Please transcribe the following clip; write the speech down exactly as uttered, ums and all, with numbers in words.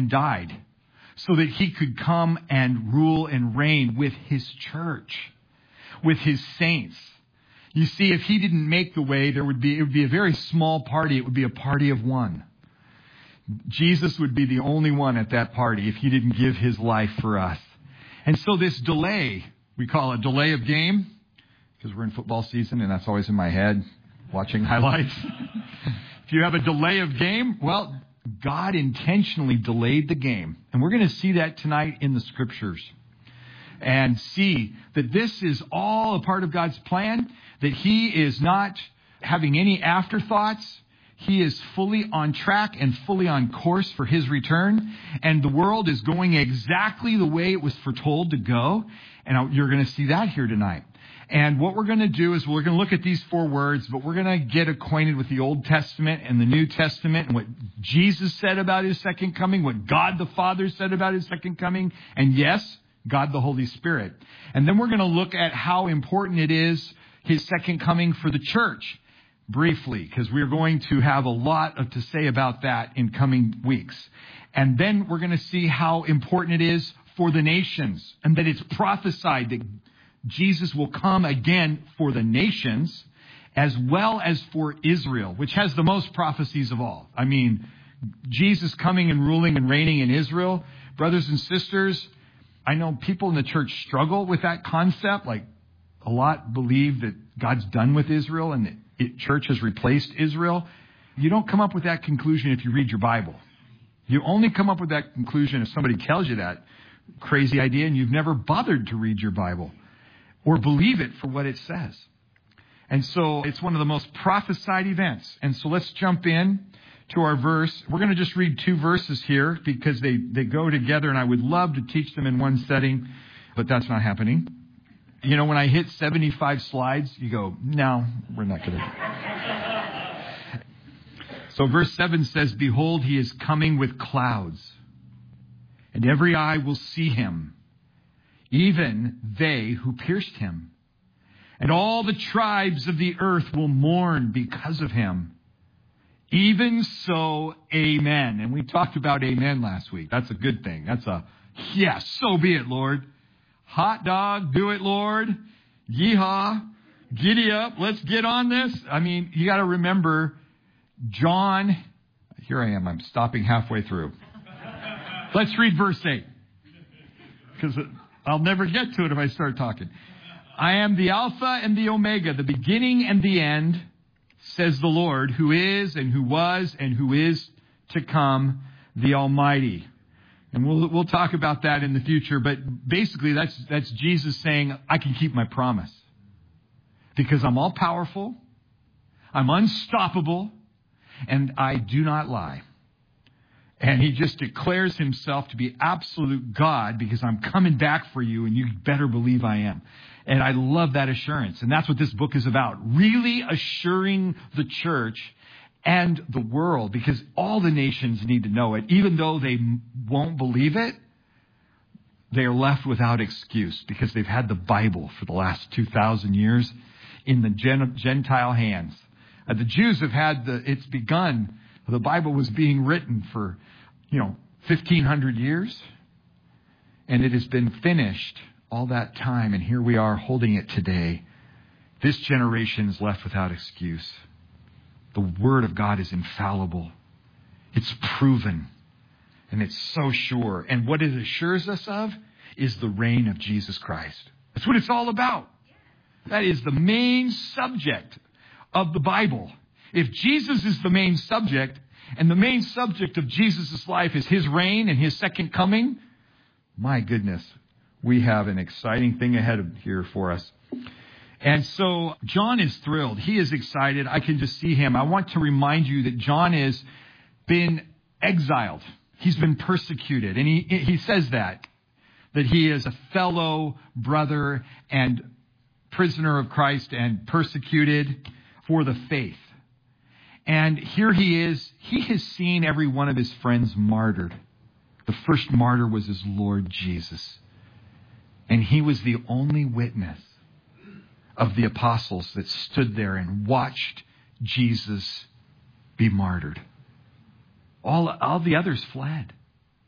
died so that he could come and rule and reign with his church, with his saints. You see, if he didn't make the way, there would be, it would be a very small party. It would be a party of one. Jesus would be the only one at that party if he didn't give his life for us. And so this delay, we call it delay of game, because we're in football season and that's always in my head, watching highlights. If you have a delay of game, well, God intentionally delayed the game. And we're going to see that tonight in the scriptures. And see that this is all a part of God's plan, that he is not having any afterthoughts. He is fully on track and fully on course for his return. And the world is going exactly the way it was foretold to go. And you're going to see that here tonight. And what we're going to do is we're going to look at these four words, but we're going to get acquainted with the Old Testament and the New Testament and what Jesus said about his second coming, what God the Father said about his second coming, and yes, God the Holy Spirit. And then we're going to look at how important it is, his second coming for the church, briefly, because we're going to have a lot of to say about that in coming weeks. And then we're going to see how important it is for the nations, and that it's prophesied that Jesus will come again for the nations as well as for Israel, which has the most prophecies of all. I mean, Jesus coming and ruling and reigning in Israel. Brothers and sisters, I know people in the church struggle with that concept. Like, a lot believe that God's done with Israel and the church has replaced Israel. You don't come up with that conclusion if you read your Bible. You only come up with that conclusion if somebody tells you that crazy idea and you've never bothered to read your Bible or believe it for what it says. And so it's one of the most prophesied events. And so let's jump in to our verse. We're going to just read two verses here because they, they go together, and I would love to teach them in one setting, but that's not happening. You know, when I hit seventy-five slides, you go, no, we're not going to. So verse seven says, "Behold, he is coming with clouds, and every eye will see him, even they who pierced him. And all the tribes of the earth will mourn because of him. Even so, amen." And we talked about amen last week. That's a good thing. That's a, yes, so be it, Lord. Hot dog, do it, Lord. Yeehaw. Giddy up. Let's get on this. I mean, you got to remember, John, here I am. I'm stopping halfway through. Let's read verse eight. Because I'll never get to it if I start talking. "I am the Alpha and the Omega, the beginning and the end, says the Lord, who is and who was and who is to come, the Almighty." And we'll we'll talk about that in the future. But basically, that's that's Jesus saying, I can keep my promise. Because I'm all powerful, I'm unstoppable, and I do not lie. And he just declares himself to be absolute God because I'm coming back for you, and you better believe I am. And I love that assurance. And that's what this book is about. Really assuring the church and the world, because all the nations need to know it. Even though they won't believe it, they are left without excuse because they've had the Bible for the last two thousand years in the Gentile hands. Uh, the Jews have had the, it's begun, the Bible was being written for, you know, fifteen hundred years. And it has been finished all that time. And here we are holding it today. This generation is left without excuse. The Word of God is infallible. It's proven. And it's so sure. And what it assures us of is the reign of Jesus Christ. That's what it's all about. That is the main subject of the Bible. If Jesus is the main subject, and the main subject of Jesus' life is his reign and his second coming, my goodness, we have an exciting thing ahead of here for us. And so John is thrilled. He is excited. I can just see him. I want to remind you that John has been exiled. He's been persecuted. And he, he says that, that he is a fellow brother and prisoner of Christ and persecuted for the faith. And here he is. He has seen every one of his friends martyred. The first martyr was his Lord Jesus. And he was the only witness of the apostles that stood there and watched Jesus be martyred. All, all the others fled.